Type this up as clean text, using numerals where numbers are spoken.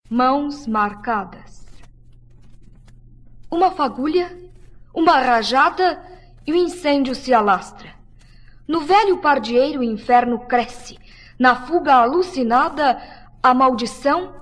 Mãos marcadas. Uma fagulha, uma rajada e o incêndio se alastra. No velho pardieiro o inferno cresce. Na fuga alucinada, a maldição